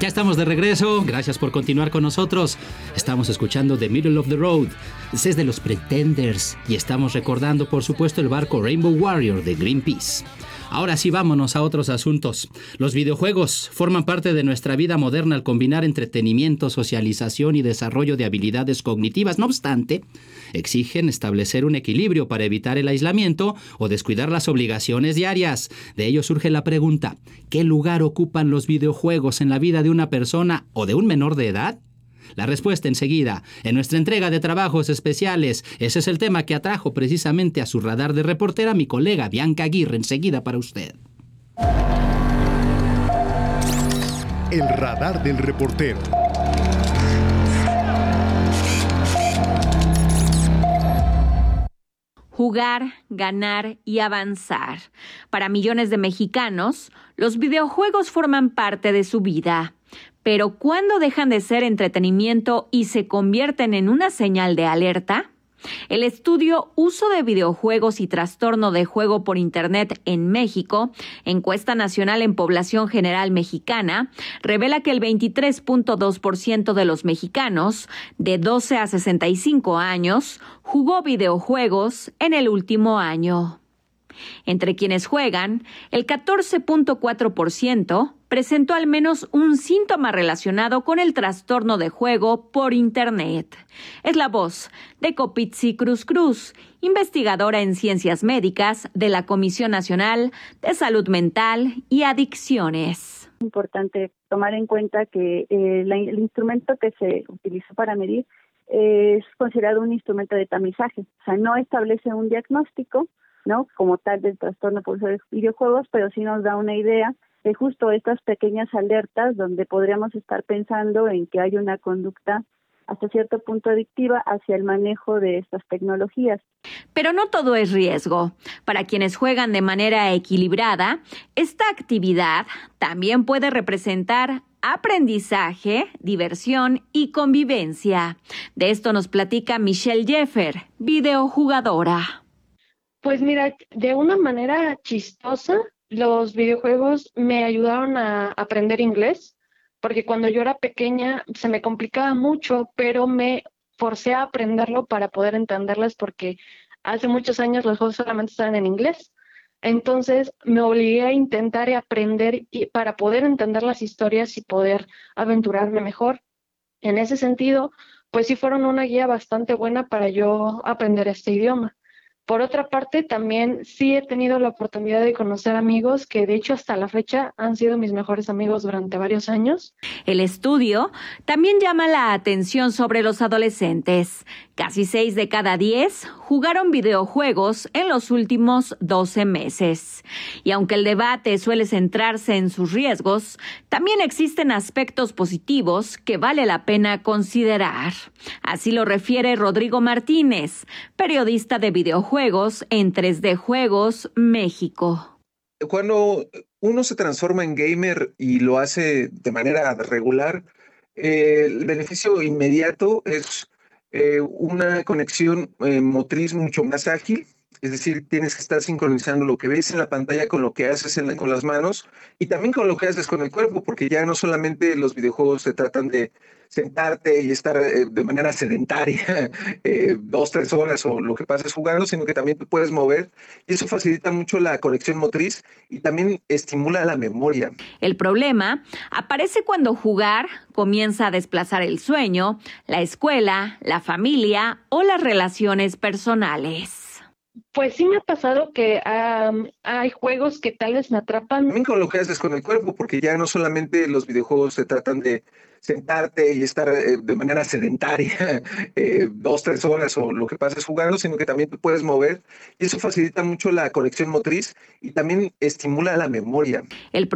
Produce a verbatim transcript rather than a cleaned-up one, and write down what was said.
Ya estamos de regreso, gracias por continuar con nosotros. Estamos escuchando The Middle of the Road, es de los Pretenders, y estamos recordando, por supuesto, el barco Rainbow Warrior de Greenpeace. Ahora sí, vámonos a otros asuntos. Los videojuegos forman parte de nuestra vida moderna al combinar entretenimiento, socialización y desarrollo de habilidades cognitivas. No obstante, exigen establecer un equilibrio para evitar el aislamiento o descuidar las obligaciones diarias. De ello surge la pregunta: ¿qué lugar ocupan los videojuegos en la vida de una persona o de un menor de edad? La respuesta enseguida, en nuestra entrega de trabajos especiales. Ese es el tema que atrajo precisamente a su radar de reportera mi colega Bianca Aguirre. Enseguida para usted. El radar del reportero. Jugar, ganar y avanzar. Para millones de mexicanos, los videojuegos forman parte de su vida. Pero ¿cuándo dejan de ser entretenimiento y se convierten en una señal de alerta? El estudio Uso de videojuegos y trastorno de juego por Internet en México, encuesta nacional en población general mexicana, revela que el veintitrés punto dos por ciento de los mexicanos de doce a sesenta y cinco años jugó videojuegos en el último año. Entre quienes juegan, el catorce punto cuatro por ciento presentó al menos un síntoma relacionado con el trastorno de juego por Internet. Es la voz de Copitzi Cruz Cruz, investigadora en ciencias médicas de la Comisión Nacional de Salud Mental y Adicciones. Es importante tomar en cuenta que eh, la, el instrumento que se utilizó para medir eh, es considerado un instrumento de tamizaje, o sea, no establece un diagnóstico, ¿no?, como tal del trastorno por uso de videojuegos, pero sí nos da una idea de justo estas pequeñas alertas donde podríamos estar pensando en que hay una conducta hasta cierto punto adictiva hacia el manejo de estas tecnologías. Pero no todo es riesgo. Para quienes juegan de manera equilibrada, esta actividad también puede representar aprendizaje, diversión y convivencia. De esto nos platica Michelle Jeffer, videojugadora. Pues mira, de una manera chistosa, los videojuegos me ayudaron a aprender inglés, porque cuando yo era pequeña se me complicaba mucho, pero me forcé a aprenderlo para poder entenderlas, porque hace muchos años los juegos solamente estaban en inglés. Entonces me obligué a intentar aprender y para poder entender las historias y poder aventurarme mejor. En ese sentido, pues sí fueron una guía bastante buena para yo aprender este idioma. Por otra parte, también sí he tenido la oportunidad de conocer amigos que de hecho hasta la fecha han sido mis mejores amigos durante varios años. El estudio también llama la atención sobre los adolescentes. Casi seis de cada diez jugaron videojuegos en los últimos doce meses. Y aunque el debate suele centrarse en sus riesgos, también existen aspectos positivos que vale la pena considerar. Así lo refiere Rodrigo Martínez, periodista de videojuegos en tres D Juegos México. Cuando uno se transforma en gamer y lo hace de manera regular, eh, el beneficio inmediato es eh, una conexión eh, motriz mucho más ágil. Es decir, tienes que estar sincronizando lo que ves en la pantalla con lo que haces en la, con las manos y también con lo que haces con el cuerpo, porque ya no solamente los videojuegos se tratan de sentarte y estar eh, de manera sedentaria eh, dos, tres horas o lo que pases jugando, sino que también te puedes mover y eso facilita mucho la conexión motriz y también estimula la memoria. El problema aparece cuando jugar comienza a desplazar el sueño, la escuela, la familia o las relaciones personales. Pues sí me ha pasado que um, hay juegos que tal vez me atrapan. También con lo que haces con el cuerpo, porque ya no solamente los videojuegos se tratan de sentarte y estar eh, de manera sedentaria eh, dos, tres horas o lo que pases jugando, sino que también te puedes mover y eso facilita mucho la conexión motriz y también estimula la memoria. El